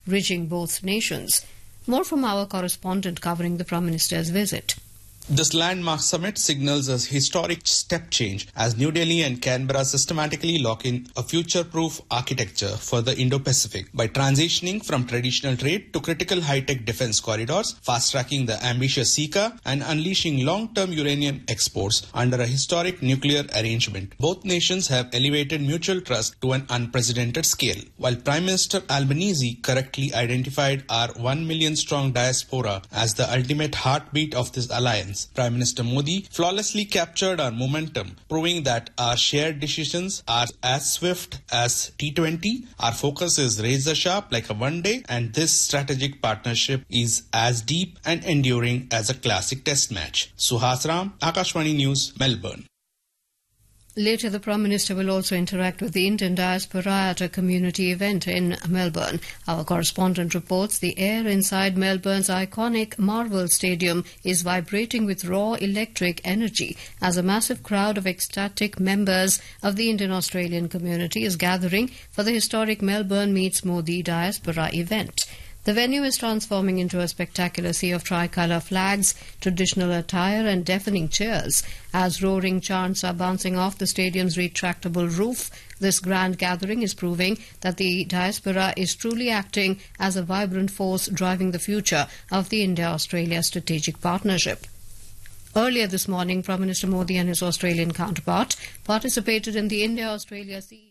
reaching both nations. More from our correspondent covering the Prime Minister's visit. This landmark summit signals a historic step change as New Delhi and Canberra systematically lock in a future-proof architecture for the Indo-Pacific by transitioning from traditional trade to critical high-tech defense corridors, fast-tracking the ambitious SECA and unleashing long-term uranium exports under a historic nuclear arrangement. Both nations have elevated mutual trust to an unprecedented scale. While Prime Minister Albanese correctly identified our 1 million-strong diaspora as the ultimate heartbeat of this alliance, Prime Minister Modi flawlessly captured our momentum, proving that our shared decisions are as swift as T20, our focus is razor-sharp like a one-day, and this strategic partnership is as deep and enduring as a classic test match. Suhas Ram, Akashvani News, Melbourne. Later, the Prime Minister will also interact with the Indian diaspora at a community event in Melbourne. Our correspondent reports the air inside Melbourne's iconic Marvel Stadium is vibrating with raw electric energy as a massive crowd of ecstatic members of the Indian Australian community is gathering for the historic Melbourne Meets Modi diaspora event. The venue is transforming into a spectacular sea of tricolour flags, traditional attire and deafening cheers. As roaring chants are bouncing off the stadium's retractable roof, this grand gathering is proving that the diaspora is truly acting as a vibrant force driving the future of the India-Australia strategic partnership. Earlier this morning, Prime Minister Modi and his Australian counterpart participated in the India-Australia CEO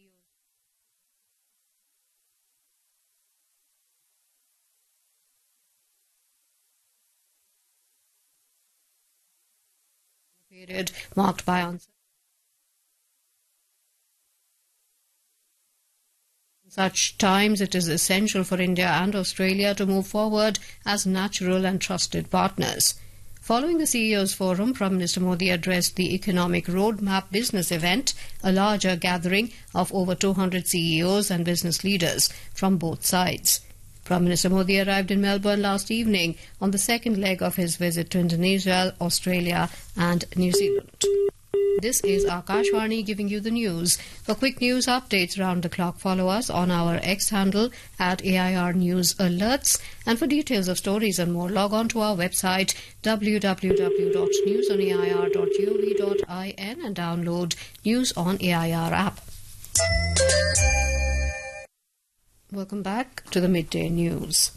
period marked by uncertainty. In such times, it is essential for India and Australia to move forward as natural and trusted partners. Following the CEO's forum, Prime Minister Modi addressed the Economic Roadmap Business event, a larger gathering of over 200 CEOs and business leaders from both sides. Prime Minister Modi arrived in Melbourne last evening on the second leg of his visit to Indonesia, Australia and New Zealand. This is Akashvani giving you the news. For quick news updates round the clock, follow us on our X handle at AIR News Alerts. And for details of stories and more, log on to our website www.newsonair.gov.in and download News on AIR app. Welcome back to the Midday News.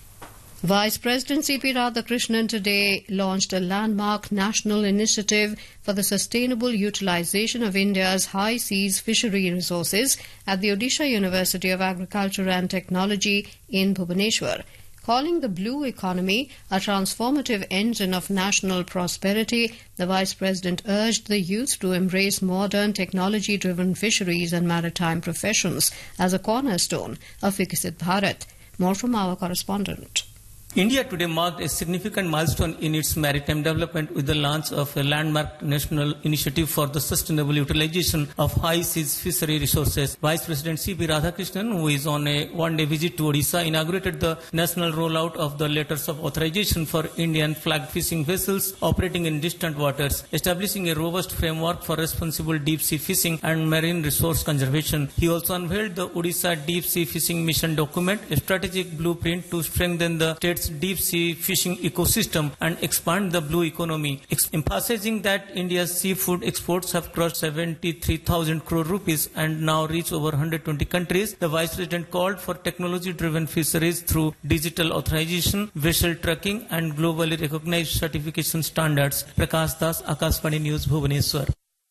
Vice President C.P. Radhakrishnan today launched a landmark national initiative for the sustainable utilisation of India's high seas fishery resources at the Odisha University of Agriculture and Technology in Bhubaneswar. Calling the blue economy a transformative engine of national prosperity, the Vice President urged the youth to embrace modern technology-driven fisheries and maritime professions as a cornerstone of Viksit Bharat. More from our correspondent. India today marked a significant milestone in its maritime development with the launch of a landmark national initiative for the sustainable utilization of high seas fishery resources. Vice President C.P. Radhakrishnan, who is on a one-day visit to Odisha, inaugurated the national rollout of the letters of authorization for Indian flag fishing vessels operating in distant waters, establishing a robust framework for responsible deep-sea fishing and marine resource conservation. He also unveiled the Odisha Deep-Sea Fishing Mission document, a strategic blueprint to strengthen the state's deep-sea fishing ecosystem and expand the blue economy, emphasizing that India's seafood exports have crossed 73,000 crore rupees and now reach over 120 countries. The Vice President called for technology-driven fisheries through digital authorization, vessel tracking and globally recognized certification standards. Prakash Das, Akashvani News, Bhubaneswar.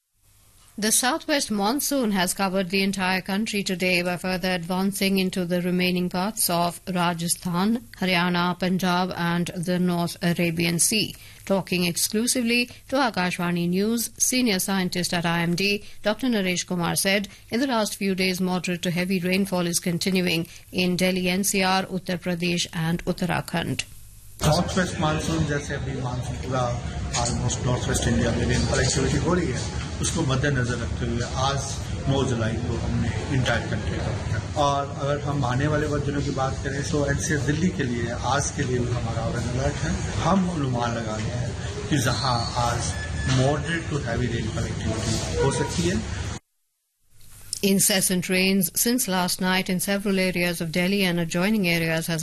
The southwest monsoon has covered the entire country today by further advancing into the remaining parts of Rajasthan, Haryana, Punjab and the North Arabian Sea. Talking exclusively to Akashvani News, senior scientist at IMD, Dr. Naresh Kumar said, in the last few days moderate to heavy rainfall is continuing in Delhi NCR, Uttar Pradesh and Uttarakhand. Southwest monsoon जैसे अभी monsoon पूरा almost north west India में rainfall activity हो रही है, उसको मद्देनजर रखते हुए आज 9 जुलाई को हमने इंटायर कंट्री का रखा। और अगर हम आने वाले दिनों की बात करें तो एनसीआर दिल्ली के लिए आज के लिए भी हमारा ऑरेंज अलर्ट है। हम अनुमान लगा रहे हैं कि जहां आज moderate to heavy rainfall activity हो सकती है। Incessant rains since last night in several areas of Delhi and adjoining areas has